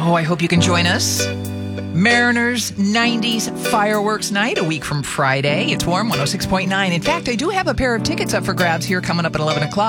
Oh, I hope you can join us. Mariners 90s Fireworks Night, a week from Friday. It's warm, 106.9. In fact, I do have a pair of tickets up for grabs here coming up at 11 o'clock.